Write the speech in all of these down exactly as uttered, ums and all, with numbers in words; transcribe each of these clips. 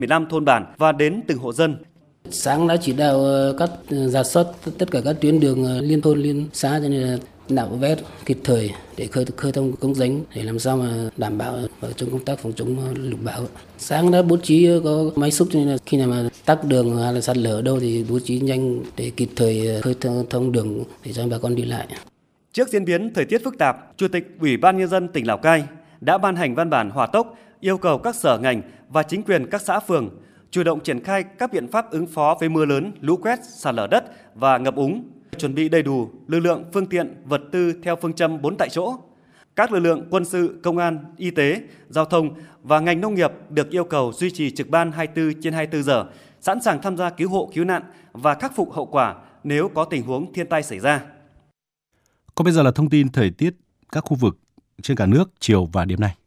mười lăm thôn bản và đến từng hộ dân. Sáng đã chỉ đạo các rà soát tất cả các tuyến đường liên thôn liên xã cho nên là nạo vét kịp thời để khơi khơi thông cống rãnh để làm sao mà đảm bảo ở trong công tác phòng chống lụt bão. Sáng đã bố trí có máy xúc cho nên là khi nào mà tắc đường hay là sạt lở ở đâu thì bố trí nhanh để kịp thời khơi thông đường để cho bà con đi lại. Trước diễn biến thời tiết phức tạp, Chủ tịch Ủy ban Nhân dân tỉnh Lào Cai đã ban hành văn bản hỏa tốc yêu cầu các sở ngành và chính quyền các xã phường chủ động triển khai các biện pháp ứng phó với mưa lớn, lũ quét, sạt lở đất và ngập úng, chuẩn bị đầy đủ lực lượng, phương tiện, vật tư theo phương châm bốn tại chỗ. Các lực lượng quân sự, công an, y tế, giao thông và ngành nông nghiệp được yêu cầu duy trì trực ban hai mươi tư trên hai mươi tư giờ, sẵn sàng tham gia cứu hộ, cứu nạn và khắc phục hậu quả nếu có tình huống thiên tai xảy ra. Còn bây giờ là thông tin thời tiết các khu vực trên cả nước chiều và đêm nay.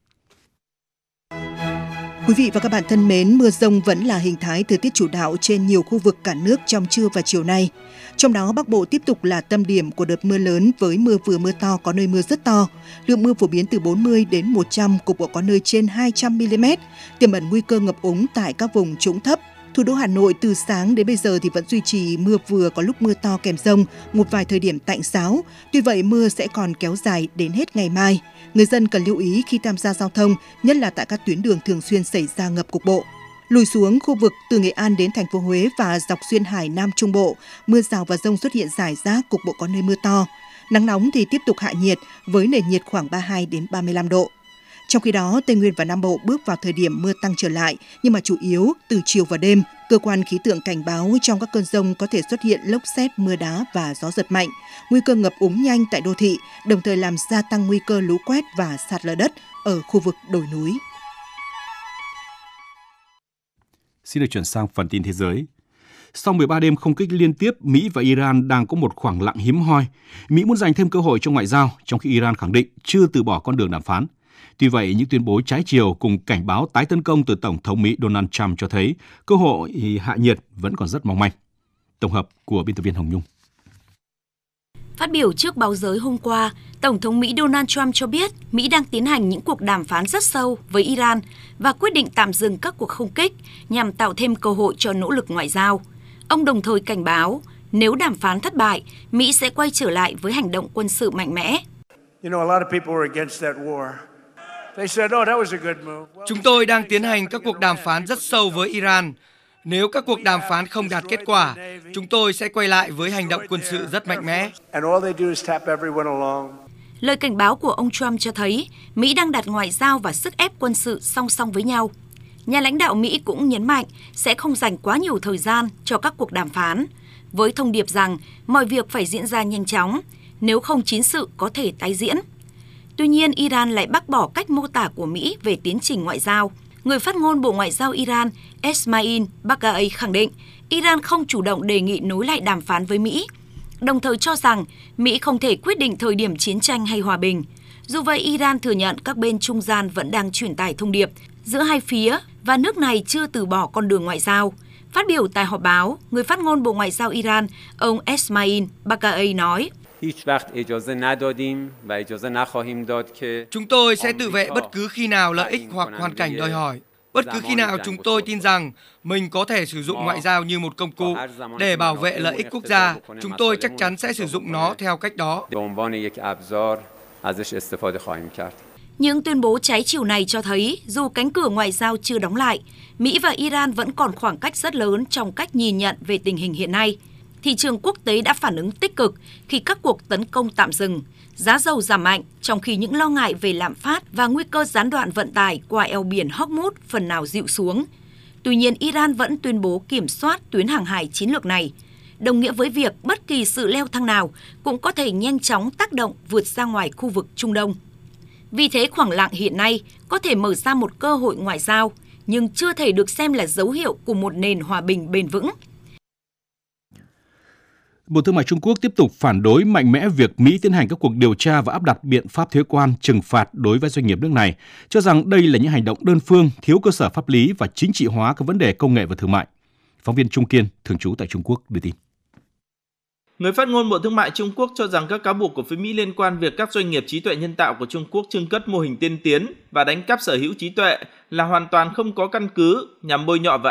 Quý vị và các bạn thân mến, mưa dông vẫn là hình thái thời tiết chủ đạo trên nhiều khu vực cả nước trong trưa và chiều nay. Trong đó, Bắc Bộ tiếp tục là tâm điểm của đợt mưa lớn với mưa vừa mưa to, có nơi mưa rất to. Lượng mưa phổ biến từ bốn mươi đến một trăm, cục bộ có nơi trên hai trăm mi-li-mét, tiềm ẩn nguy cơ ngập úng tại các vùng trũng thấp. Thủ đô Hà Nội từ sáng đến bây giờ thì vẫn duy trì mưa vừa, có lúc mưa to kèm dông, một vài thời điểm tạnh ráo. Tuy vậy, mưa sẽ còn kéo dài đến hết ngày mai. Người dân cần lưu ý khi tham gia giao thông, nhất là tại các tuyến đường thường xuyên xảy ra ngập cục bộ. Lùi xuống khu vực từ Nghệ An đến thành phố Huế và dọc xuyên Hải Nam Trung Bộ, mưa rào và dông xuất hiện rải rác, cục bộ có nơi mưa to. Nắng nóng thì tiếp tục hạ nhiệt với nền nhiệt khoảng ba mươi hai đến ba mươi lăm độ. Trong khi đó, Tây Nguyên và Nam Bộ bước vào thời điểm mưa tăng trở lại, nhưng mà chủ yếu từ chiều và đêm. Cơ quan khí tượng cảnh báo trong các cơn dông có thể xuất hiện lốc sét, mưa đá và gió giật mạnh, nguy cơ ngập úng nhanh tại đô thị, đồng thời làm gia tăng nguy cơ lũ quét và sạt lở đất ở khu vực đồi núi. Xin được chuyển sang phần tin thế giới. Sau mười ba đêm không kích liên tiếp, Mỹ và Iran đang có một khoảng lặng hiếm hoi. Mỹ muốn dành thêm cơ hội cho ngoại giao, trong khi Iran khẳng định chưa từ bỏ con đường đàm phán. Tuy vậy, những tuyên bố trái chiều cùng cảnh báo tái tấn công từ Tổng thống Mỹ Donald Trump cho thấy cơ hội hạ nhiệt vẫn còn rất mong manh. Tổng hợp của biên tập viên Hồng Nhung. Phát biểu trước báo giới hôm qua, Tổng thống Mỹ Donald Trump cho biết Mỹ đang tiến hành những cuộc đàm phán rất sâu với Iran và quyết định tạm dừng các cuộc không kích nhằm tạo thêm cơ hội cho nỗ lực ngoại giao. Ông đồng thời cảnh báo nếu đàm phán thất bại, Mỹ sẽ quay trở lại với hành động quân sự mạnh mẽ. Chúng tôi đang tiến hành các cuộc đàm phán rất sâu với Iran. Nếu các cuộc đàm phán không đạt kết quả, chúng tôi sẽ quay lại với hành động quân sự rất mạnh mẽ. Lời cảnh báo của ông Trump cho thấy Mỹ đang đặt ngoại giao và sức ép quân sự song song với nhau. Nhà lãnh đạo Mỹ cũng nhấn mạnh sẽ không dành quá nhiều thời gian cho các cuộc đàm phán, với thông điệp rằng mọi việc phải diễn ra nhanh chóng, nếu không chiến sự có thể tái diễn. Tuy nhiên, Iran lại bác bỏ cách mô tả của Mỹ về tiến trình ngoại giao. Người phát ngôn Bộ Ngoại giao Iran Esmail Baghai khẳng định Iran không chủ động đề nghị nối lại đàm phán với Mỹ, đồng thời cho rằng Mỹ không thể quyết định thời điểm chiến tranh hay hòa bình. Dù vậy, Iran thừa nhận các bên trung gian vẫn đang truyền tải thông điệp giữa hai phía và nước này chưa từ bỏ con đường ngoại giao. Phát biểu tại họp báo, người phát ngôn Bộ Ngoại giao Iran, ông Esmail Baghai nói: Chúng tôi sẽ tự vệ bất cứ khi nào lợi ích hoặc hoàn cảnh đòi hỏi. Bất cứ khi nào chúng tôi tin rằng mình có thể sử dụng ngoại giao như một công cụ để bảo vệ lợi ích quốc gia, chúng tôi chắc chắn sẽ sử dụng nó theo cách đó. Những tuyên bố trái chiều này cho thấy dù cánh cửa ngoại giao chưa đóng lại, Mỹ và Iran vẫn còn khoảng cách rất lớn trong cách nhìn nhận về tình hình hiện nay. Thị trường quốc tế đã phản ứng tích cực khi các cuộc tấn công tạm dừng, giá dầu giảm mạnh, trong khi những lo ngại về lạm phát và nguy cơ gián đoạn vận tải qua eo biển Hormuz phần nào dịu xuống. Tuy nhiên, Iran vẫn tuyên bố kiểm soát tuyến hàng hải chiến lược này, đồng nghĩa với việc bất kỳ sự leo thang nào cũng có thể nhanh chóng tác động vượt ra ngoài khu vực Trung Đông. Vì thế, khoảng lặng hiện nay có thể mở ra một cơ hội ngoại giao, nhưng chưa thể được xem là dấu hiệu của một nền hòa bình bền vững. Bộ Thương mại Trung Quốc tiếp tục phản đối mạnh mẽ việc Mỹ tiến hành các cuộc điều tra và áp đặt biện pháp thuế quan trừng phạt đối với doanh nghiệp nước này, cho rằng đây là những hành động đơn phương, thiếu cơ sở pháp lý và chính trị hóa các vấn đề công nghệ và thương mại. Phóng viên Trung Kiên, thường trú tại Trung Quốc, đưa tin. Người phát ngôn Bộ Thương mại Trung Quốc cho rằng các cáo buộc của phía Mỹ liên quan việc các doanh nghiệp trí tuệ nhân tạo của Trung Quốc trưng cất mô hình tiên tiến và đánh cắp sở hữu trí tuệ là hoàn toàn không có căn cứ, nhằm bôi nhọ và